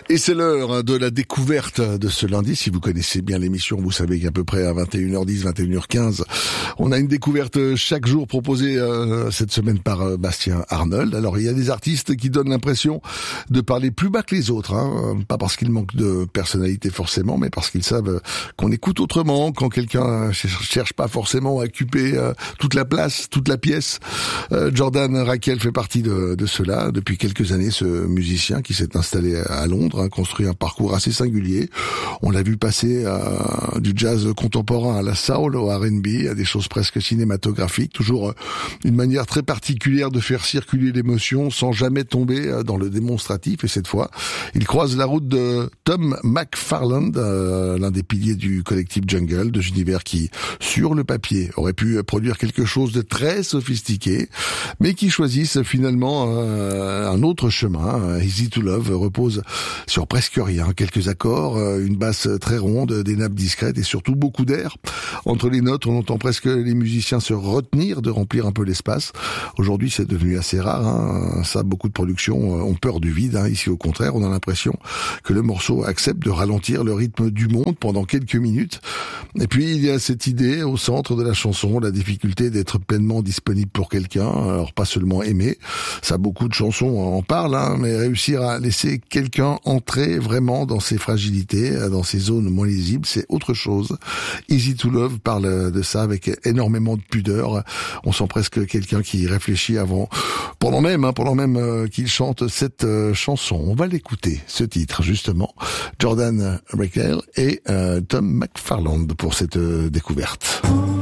Et c'est l'heure de la découverte de ce lundi. Si vous connaissez bien l'émission, vous savez qu'à peu près à 21h10, 21h15, on a une découverte chaque jour proposée cette semaine par Bastien Arnold. Alors, il y a des artistes qui donnent l'impression de parler plus bas que les autres, hein. Pas parce qu'ils manquent de personnalité forcément, mais parce qu'ils savent qu'on écoute autrement, quand quelqu'un cherche pas forcément à occuper toute la place, toute la pièce. Jordan Rakell fait partie de cela. Depuis quelques années, ce musicien qui s'est installé à Londres, construit un parcours assez singulier. On l'a vu passer du jazz contemporain à la soul, au R&B, à des choses presque cinématographiques. Toujours une manière très particulière de faire circuler l'émotion sans jamais tomber dans le démonstratif. Et cette fois, il croise la route de Tom McFarland, l'un des piliers du collectif Jungle, deux univers qui, sur le papier, auraient pu produire quelque chose de très sophistiqué, mais qui choisissent finalement un autre chemin. Easy to Love repose sur presque rien, quelques accords, une basse très ronde, des nappes discrètes et surtout beaucoup d'air. Entre les notes, on entend presque les musiciens se retenir de remplir un peu l'espace. Aujourd'hui, c'est devenu assez rare, hein. Ça, beaucoup de productions ont peur du vide, hein. Ici, au contraire, on a l'impression que le morceau accepte de ralentir le rythme du monde pendant quelques minutes. Et puis, il y a cette idée au centre de la chanson, la difficulté d'être pleinement disponible pour quelqu'un. Alors, pas seulement aimer, ça, beaucoup de chansons en parlent, hein, mais réussir à laisser quelqu'un entrer vraiment dans ses fragilités, dans ses zones moins lisibles, c'est autre chose. Easy to Love parle de ça avec énormément de pudeur. On sent presque quelqu'un qui réfléchit pendant même qu'il chante cette chanson. On va l'écouter, ce titre, justement. Jordan Rakell et Tom McFarland pour cette découverte.